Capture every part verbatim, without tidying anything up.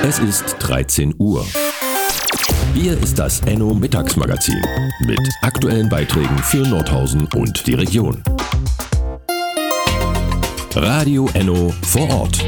Es ist dreizehn Uhr. Hier ist das Enno Mittagsmagazin mit aktuellen Beiträgen für Nordhausen und die Region. Radio Enno vor Ort.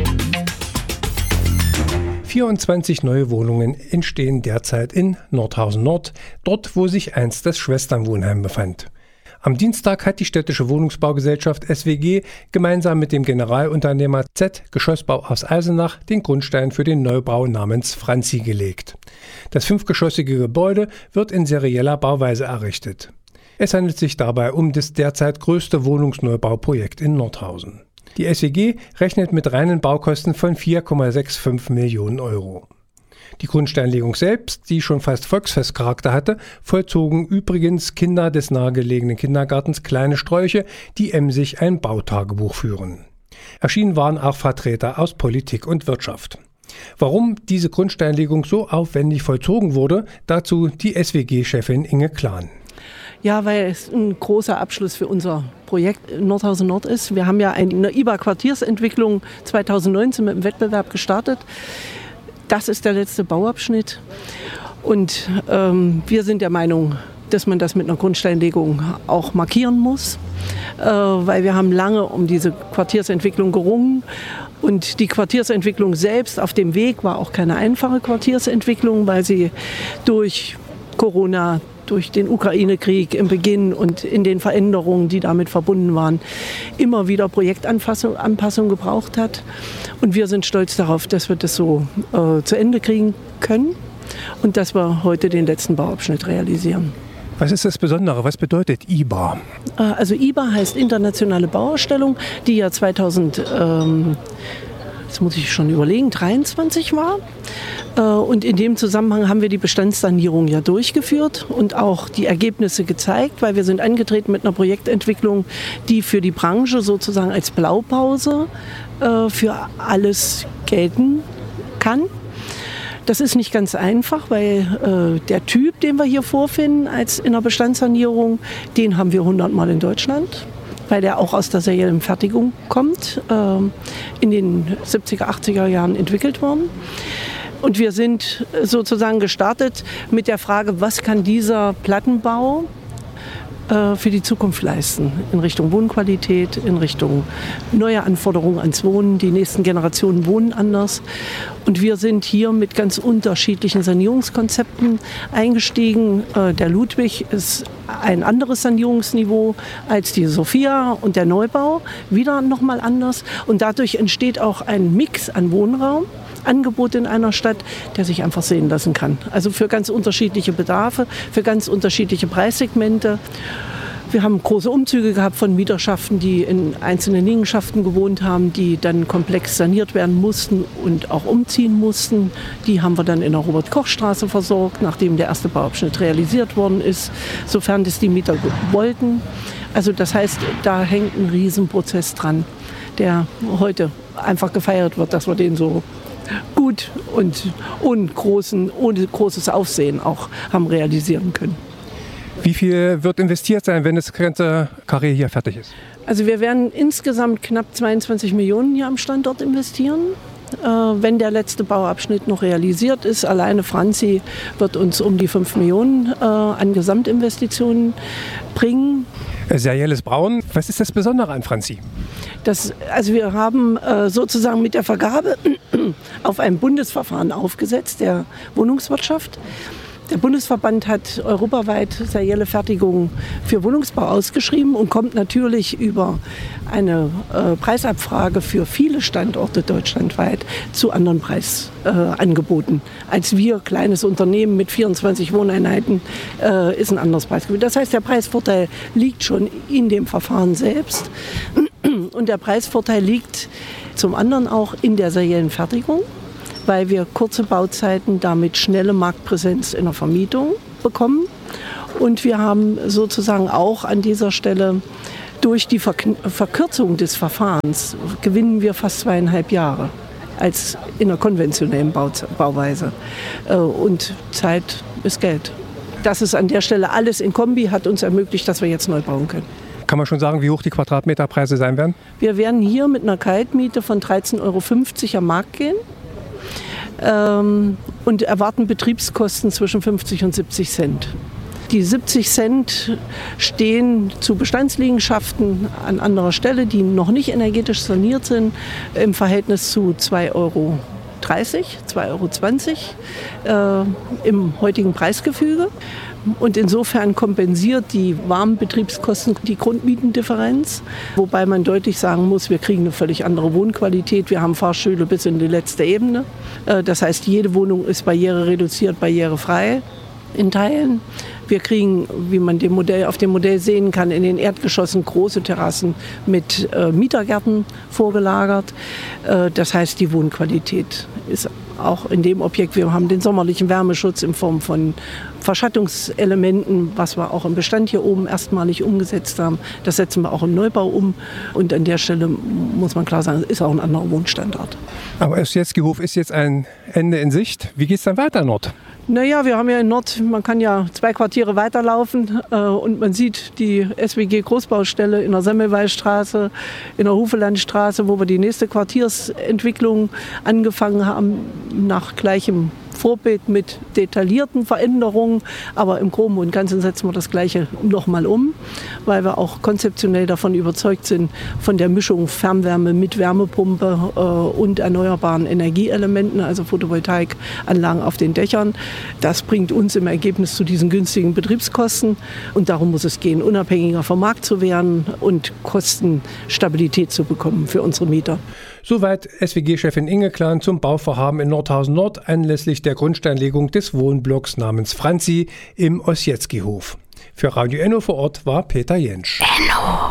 vierundzwanzig neue Wohnungen entstehen derzeit in Nordhausen Nord, dort wo sich einst das Schwesternwohnheim befand. Am Dienstag hat die städtische Wohnungsbaugesellschaft S W G gemeinsam mit dem Generalunternehmer Z Geschossbau aus Eisenach den Grundstein für den Neubau namens Franzi gelegt. Das fünfgeschossige Gebäude wird in serieller Bauweise errichtet. Es handelt sich dabei um das derzeit größte Wohnungsneubauprojekt in Nordhausen. Die S W G rechnet mit reinen Baukosten von vier Komma fünfundsechzig Millionen Euro. Die Grundsteinlegung selbst, die schon fast Volksfestcharakter hatte, vollzogen übrigens Kinder des nahegelegenen Kindergartens Kleine Sträuche, die emsig ein Bautagebuch führen. Erschienen waren auch Vertreter aus Politik und Wirtschaft. Warum diese Grundsteinlegung so aufwendig vollzogen wurde, dazu die S W G-Chefin Inge Klan. Ja, weil es ein großer Abschluss für unser Projekt Nordhausen Nord ist. Wir haben ja eine I B A-Quartiersentwicklung zweitausendneunzehn mit dem Wettbewerb gestartet. Das ist der letzte Bauabschnitt und ähm, wir sind der Meinung, dass man das mit einer Grundsteinlegung auch markieren muss, äh, weil wir haben lange um diese Quartiersentwicklung gerungen und die Quartiersentwicklung selbst auf dem Weg war auch keine einfache Quartiersentwicklung, weil sie durch Corona, durch den Ukraine-Krieg im Beginn und in den Veränderungen, die damit verbunden waren, immer wieder Projektanpassung Anpassung gebraucht hat. Und wir sind stolz darauf, dass wir das so äh, zu Ende kriegen können und dass wir heute den letzten Bauabschnitt realisieren. Was ist das Besondere? Was bedeutet I B A? Also I B A heißt Internationale Bauausstellung, die ja zweitausend, ähm, jetzt muss ich schon überlegen, dreiundzwanzig war. Und in dem Zusammenhang haben wir die Bestandssanierung ja durchgeführt und auch die Ergebnisse gezeigt, weil wir sind angetreten mit einer Projektentwicklung, die für die Branche sozusagen als Blaupause äh, für alles gelten kann. Das ist nicht ganz einfach, weil äh, der Typ, den wir hier vorfinden als in der Bestandssanierung, den haben wir hundertmal in Deutschland, weil der auch aus der seriellen Fertigung kommt, äh, in den siebziger, achtziger Jahren entwickelt worden. Und wir sind sozusagen gestartet mit der Frage, was kann dieser Plattenbau äh, für die Zukunft leisten? In Richtung Wohnqualität, in Richtung neuer Anforderungen ans Wohnen. Die nächsten Generationen wohnen anders. Und wir sind hier mit ganz unterschiedlichen Sanierungskonzepten eingestiegen. Äh, der Ludwig ist ein anderes Sanierungsniveau als die Sophia und der Neubau. Wieder nochmal anders. Und dadurch entsteht auch ein Mix an Wohnraum. Angebot in einer Stadt, der sich einfach sehen lassen kann. Also für ganz unterschiedliche Bedarfe, für ganz unterschiedliche Preissegmente. Wir haben große Umzüge gehabt von Mieterschaften, die in einzelnen Liegenschaften gewohnt haben, die dann komplex saniert werden mussten und auch umziehen mussten. Die haben wir dann in der Robert-Koch-Straße versorgt, nachdem der erste Bauabschnitt realisiert worden ist, sofern das die Mieter wollten. Also das heißt, da hängt ein Riesenprozess dran, der heute einfach gefeiert wird, dass wir den so gut und ohne, großen, ohne großes Aufsehen auch haben realisieren können. Wie viel wird investiert sein, wenn das ganze Karree hier fertig ist? Also wir werden insgesamt knapp zweiundzwanzig Millionen hier am Standort investieren. Äh, wenn der letzte Bauabschnitt noch realisiert ist, alleine Franzi wird uns um die fünf Millionen äh, an Gesamtinvestitionen bringen. Serielles Brauen, was ist das Besondere an Franzi? Das, also wir haben äh, sozusagen mit der Vergabe auf ein Bundesverfahren aufgesetzt, der Wohnungswirtschaft. Der Bundesverband hat europaweit serielle Fertigung für Wohnungsbau ausgeschrieben und kommt natürlich über eine äh, Preisabfrage für viele Standorte deutschlandweit zu anderen Preisangeboten. Äh, Als wir, kleines Unternehmen mit vierundzwanzig Wohneinheiten, äh, ist ein anderes Preisgebiet. Das heißt, der Preisvorteil liegt schon in dem Verfahren selbst. Und der Preisvorteil liegt zum anderen auch in der seriellen Fertigung, weil wir kurze Bauzeiten, damit schnelle Marktpräsenz in der Vermietung bekommen. Und wir haben sozusagen auch an dieser Stelle durch die Verkürzung des Verfahrens gewinnen wir fast zweieinhalb Jahre als in der konventionellen Bauweise. Und Zeit ist Geld. Das ist an der Stelle alles in Kombi, hat uns ermöglicht, dass wir jetzt neu bauen können. Kann man schon sagen, wie hoch die Quadratmeterpreise sein werden? Wir werden hier mit einer Kaltmiete von dreizehn Euro fünfzig am Markt gehen. ähm, und erwarten Betriebskosten zwischen fünfzig und siebzig Cent. Die siebzig Cent stehen zu Bestandsliegenschaften an anderer Stelle, die noch nicht energetisch saniert sind, im Verhältnis zu zwei Euro dreißig, zwei Euro zwanzig äh, im heutigen Preisgefüge. Und insofern kompensiert die warmen Betriebskosten die Grundmietendifferenz, wobei man deutlich sagen muss, wir kriegen eine völlig andere Wohnqualität. Wir haben Fahrstühle bis in die letzte Ebene. Äh, das heißt, jede Wohnung ist barrierereduziert, barrierefrei in Teilen. Wir kriegen, wie man dem Modell, auf dem Modell sehen kann, in den Erdgeschossen große Terrassen mit äh, Mietergärten vorgelagert. Äh, das heißt, die Wohnqualität ist auch in dem Objekt. Wir haben den sommerlichen Wärmeschutz in Form von Verschattungselementen, was wir auch im Bestand hier oben erstmalig umgesetzt haben. Das setzen wir auch im Neubau um. Und an der Stelle muss man klar sagen, ist auch ein anderer Wohnstandard. Aber Ossietzky-Hof ist jetzt ein Ende in Sicht. Wie geht es dann weiter, Nord? Naja, wir haben ja in Nord, man kann ja zwei Quartiere weiterlaufen äh, und man sieht die S W G Großbaustelle in der Semmelweisstraße, in der Hufelandstraße, wo wir die nächste Quartiersentwicklung angefangen haben, nach gleichem Vorbild mit detaillierten Veränderungen, aber im Groben und Ganzen setzen wir das Gleiche nochmal um, weil wir auch konzeptionell davon überzeugt sind, von der Mischung Fernwärme mit Wärmepumpe äh, und erneuerbaren Energieelementen, also Photovoltaikanlagen auf den Dächern. Das bringt uns im Ergebnis zu diesen günstigen Betriebskosten und darum muss es gehen, unabhängiger vom Markt zu werden und Kostenstabilität zu bekommen für unsere Mieter. Soweit S W G-Chefin Inge Klein zum Bauvorhaben in Nordhausen Nord anlässlich der Grundsteinlegung des Wohnblocks namens Franzi im Ossietzky-Hof. Für Radio Enno vor Ort war Peter Jentsch. Enno.